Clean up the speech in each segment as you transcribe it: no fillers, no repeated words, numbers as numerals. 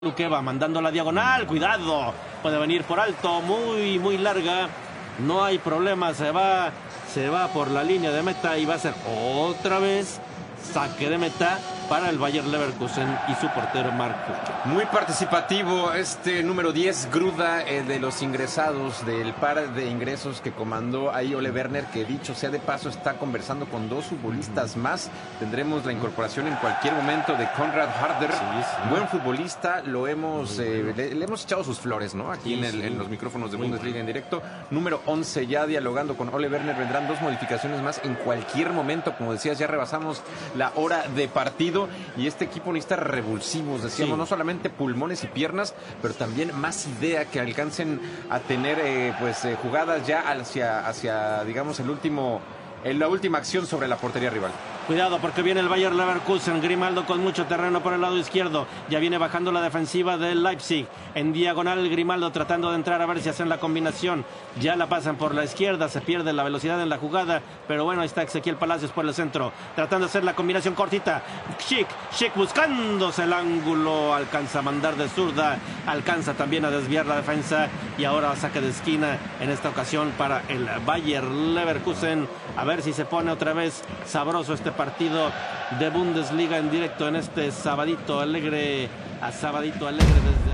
Luque va mandando la diagonal, cuidado, puede venir por alto, muy larga, no hay problema, se va por la línea de meta y va a ser otra vez saque de meta para el Bayer Leverkusen y su portero Marc Flecken. Muy participativo este número 10, Gruda, de los ingresados, del par de ingresos que comandó ahí Ole Werner, que dicho sea de paso está conversando con dos futbolistas más. Tendremos la incorporación en cualquier momento de Konrad Harder, sí. Buen futbolista, lo hemos le hemos echado sus flores, ¿no? Aquí en los micrófonos de Bundesliga en directo. Número 11 ya dialogando con Ole Werner, vendrán dos modificaciones más en cualquier momento, como decías, ya rebasamos la hora de partido. Y este equipo necesita revulsivos, decíamos, no solamente pulmones y piernas, pero también más idea, que alcancen a tener jugadas ya hacia digamos la última acción sobre la portería rival. Cuidado porque viene el Bayer Leverkusen, Grimaldo con mucho terreno por el lado izquierdo, ya viene bajando la defensiva del Leipzig, en diagonal Grimaldo tratando de entrar a ver si hacen la combinación, ya la pasan por la izquierda, se pierde la velocidad en la jugada, pero bueno, ahí está Ezequiel Palacios por el centro, tratando de hacer la combinación cortita, Schick buscándose el ángulo, alcanza a mandar de zurda, alcanza también a desviar la defensa y ahora saque de esquina en esta ocasión para el Bayer Leverkusen, a ver si se pone otra vez sabroso este partido de Bundesliga en directo en este sabadito alegre desde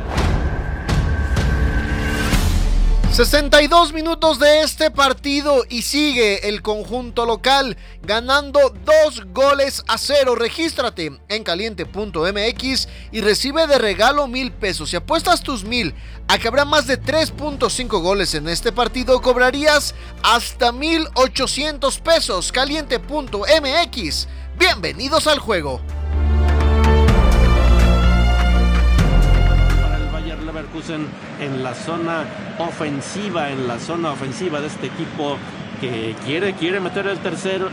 62 minutos de este partido y sigue el conjunto local ganando 2-0. Regístrate en caliente.mx y recibe de regalo 1,000 pesos. Si apuestas tus 1,000 a que habrá más de 3.5 goles en este partido, cobrarías hasta 1,800 pesos. Caliente.mx. Bienvenidos al juego. Leverkusen en la zona ofensiva de este equipo que quiere meter el tercero,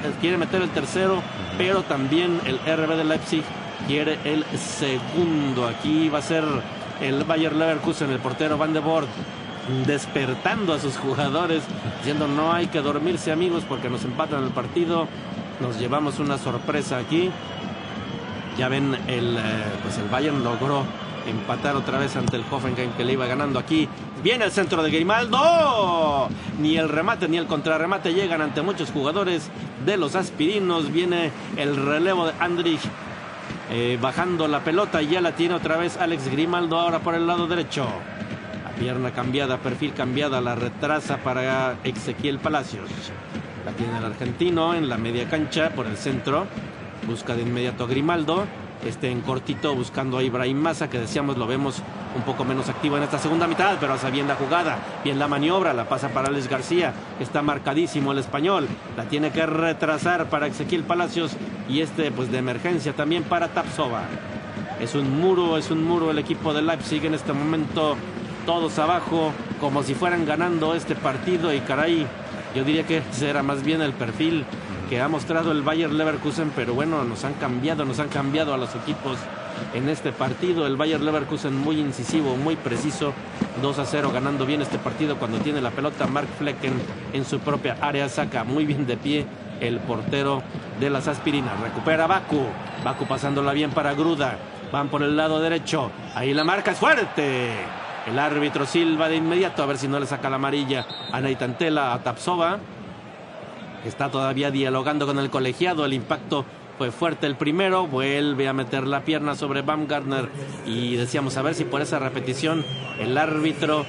pero también el RB de Leipzig quiere el segundo. Aquí va a ser el Bayer Leverkusen, el portero Van de Boer despertando a sus jugadores, diciendo no hay que dormirse, amigos, porque nos empatan el partido, nos llevamos una sorpresa aquí. Ya ven, el Bayern logró empatar otra vez ante el Hoffenheim, que le iba ganando aquí. Viene el centro de Grimaldo. Ni el remate ni el contrarremate llegan ante muchos jugadores de los aspirinos. Viene el relevo de Andrich bajando la pelota y ya la tiene otra vez Alex Grimaldo ahora por el lado derecho. La pierna cambiada, perfil cambiada, la retrasa para Ezequiel Palacios. La tiene el argentino en la media cancha por el centro. Busca de inmediato a Grimaldo. En cortito buscando a Ibrahim Massa, que decíamos lo vemos un poco menos activo en esta segunda mitad, pero hace bien la jugada, bien la maniobra, la pasa para Alex García, está marcadísimo el español, la tiene que retrasar para Ezequiel Palacios y pues de emergencia también para Tapsova. Es un muro el equipo de Leipzig en este momento, todos abajo, como si fueran ganando este partido y caray, yo diría que será más bien el perfil que ha mostrado el Bayer Leverkusen, pero bueno, nos han cambiado a los equipos en este partido. El Bayer Leverkusen muy incisivo, muy preciso, 2-0 ganando bien este partido cuando tiene la pelota. Marc Flecken en su propia área, saca muy bien de pie el portero de las aspirinas. Recupera Baku pasándola bien para Gruda, van por el lado derecho, ahí la marca es fuerte. El árbitro silba de inmediato a ver si no le saca la amarilla a Neitantela, a Tapsova. Está todavía dialogando con el colegiado, el impacto fue fuerte el primero, vuelve a meter la pierna sobre Baumgartner y decíamos a ver si por esa repetición el árbitro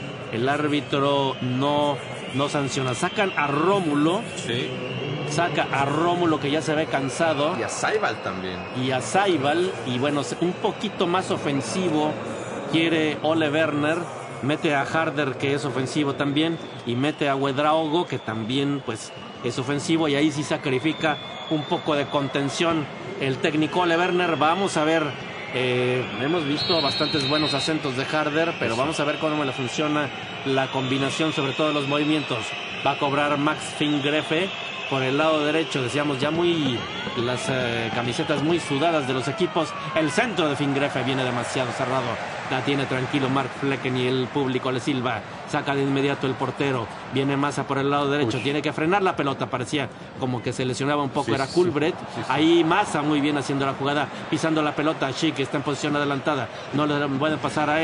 no sanciona. Sacan a Rómulo, saca a Rómulo que ya se ve cansado. Y a Saibal también. Y bueno, un poquito más ofensivo quiere Ole Werner. Mete a Harder, que es ofensivo también, y mete a Ouedraogo, que también pues es ofensivo, y ahí sí sacrifica un poco de contención el técnico Ole Werner. Vamos a ver, hemos visto bastantes buenos acentos de Harder, pero vamos a ver cómo le funciona la combinación, sobre todo los movimientos. Va a cobrar Max Fingrefe por el lado derecho, decíamos ya las camisetas muy sudadas de los equipos. El centro de Fingrefe viene demasiado cerrado. La tiene tranquilo Mark Flecken y el público le silba. Saca de inmediato el portero. Viene Massa por el lado derecho. Tiene que frenar la pelota. Parecía como que se lesionaba un poco. Era Culbrecht. Ahí Massa muy bien haciendo la jugada. Pisando la pelota. Schick está en posición adelantada. No le pueden pasar a él.